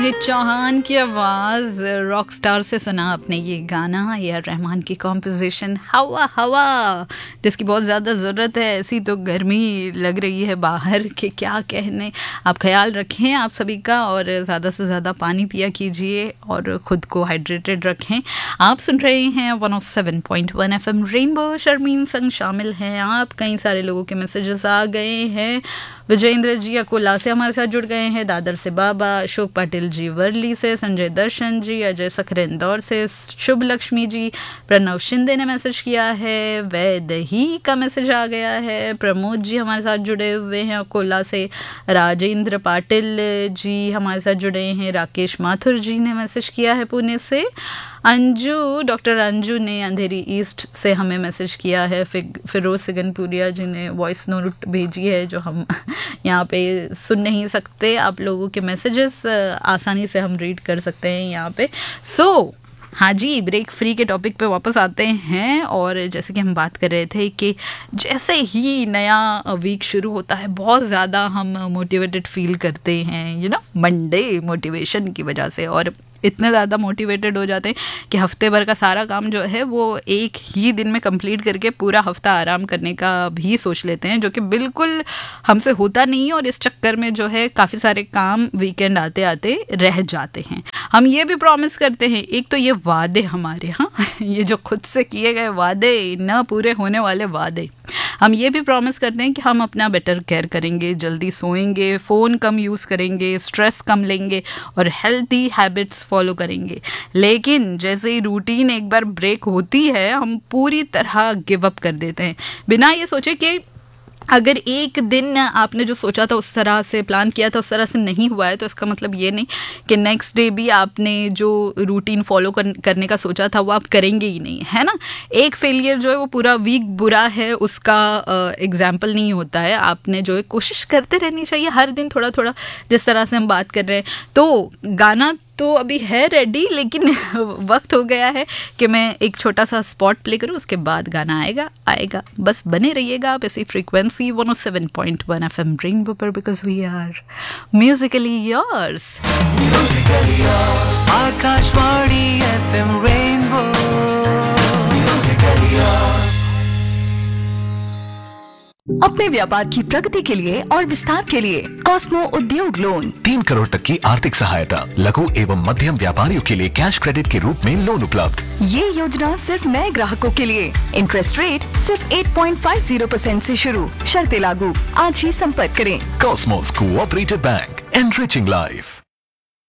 मोहित चौहान की आवाज़ rock star से सुना आपने ये गाना, ए.आर. रहमान की कॉम्पोजिशन हवा हवा, जिसकी बहुत ज़्यादा ज़रूरत है। ऐसी तो गर्मी लग रही है बाहर कि क्या कहने। आप ख्याल रखें आप सभी का, और ज़्यादा से ज़्यादा पानी पिया कीजिए और ख़ुद को हाइड्रेटेड रखें। आप सुन रहे हैं 107.1 FM रेनबो, शर्मीन संग शामिल हैं आप। कई सारे लोगों के मैसेजेस आ गए हैं। विजेंद्र जी अकोला से हमारे साथ जुड़ गए हैं, दादर से बाबा, अशोक पाटिल जी वर्ली से, संजय दर्शन जी, अजय सखरे इंदौर से, शुभ लक्ष्मी जी, प्रणव शिंदे ने मैसेज किया है, वैदही का मैसेज आ गया है, प्रमोद जी हमारे साथ जुड़े हुए हैं अकोला से, राजेंद्र पाटिल जी हमारे साथ जुड़े हैं, राकेश माथुर जी ने मैसेज किया है पुणे से, अंजू, डॉक्टर अंजू ने अंधेरी ईस्ट से हमें मैसेज किया है, फिरोज सिगनपुरिया जी ने वॉइस नोट भेजी है जो हम यहाँ पे सुन नहीं सकते। आप लोगों के मैसेजेस आसानी से हम रीड कर सकते हैं यहाँ पे। हाँ जी, ब्रेक फ्री के टॉपिक पे वापस आते हैं। और जैसे कि हम बात कर रहे थे कि जैसे ही नया वीक शुरू होता है बहुत ज़्यादा हम मोटिवेटेड फील करते हैं, मंडे मोटिवेशन की वजह से, और इतने ज़्यादा मोटिवेटेड हो जाते हैं कि हफ्ते भर का सारा काम जो है वो एक ही दिन में कंप्लीट करके पूरा हफ्ता आराम करने का भी सोच लेते हैं, जो कि बिल्कुल हमसे होता नहीं है। और इस चक्कर में जो है काफ़ी सारे काम वीकेंड आते आते रह जाते हैं। हम ये भी प्रॉमिस करते हैं, एक तो ये वादे हमारे, ये जो खुद से किए गए वादे, न पूरे होने वाले वादे, हम ये भी प्रॉमिस करते हैं कि हम अपना बेटर केयर करेंगे, जल्दी सोएंगे, फ़ोन कम यूज़ करेंगे, स्ट्रेस कम लेंगे और हेल्थी हैबिट्स फॉलो करेंगे। लेकिन जैसे ही रूटीन एक बार ब्रेक होती है हम पूरी तरह गिव अप कर देते हैं, बिना ये सोचे कि अगर एक दिन आपने जो सोचा था उस तरह से प्लान किया था उस तरह से नहीं हुआ है तो इसका मतलब ये नहीं कि नेक्स्ट डे भी आपने जो रूटीन फॉलो करने का सोचा था वो आप करेंगे ही नहीं, है ना। एक फेलियर जो है वो पूरा वीक बुरा है उसका एग्जाम्पल नहीं होता है। आपने जो है कोशिश करते रहनी चाहिए हर दिन थोड़ा थोड़ा, जिस तरह से हम बात कर रहे हैं। तो गाना तो अभी है रेडी, लेकिन वक्त हो गया है कि मैं एक छोटा सा स्पॉट प्ले करूं, उसके बाद गाना आएगा। बस बने रहिएगा आप इसी फ्रीक्वेंसी 107.1 FM रेनबो पर, because we are Musically yours. Akashvani FM rainbow, Musically yours. अपने व्यापार की प्रगति के लिए और विस्तार के लिए कॉस्मो उद्योग लोन, 3 करोड़ तक की आर्थिक सहायता, लघु एवं मध्यम व्यापारियों के लिए कैश क्रेडिट के रूप में लोन उपलब्ध। ये योजना सिर्फ नए ग्राहकों के लिए। इंटरेस्ट रेट सिर्फ 8.50% से शुरू, शर्तें लागू। आज ही संपर्क करें। Cosmos cooperative bank, enriching life.